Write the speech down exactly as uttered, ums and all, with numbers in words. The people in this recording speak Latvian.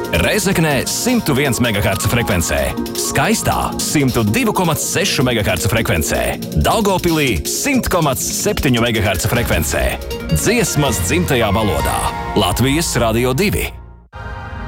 Rēzeknē simt viens megaherca frekvencē, Skaistā simt divi komats seši megaherca frekvencē, Daugavpilī simt komats septiņi megaherca frekvencē. Dziesmas dzimtajā valodā. Latvijas Radio divi.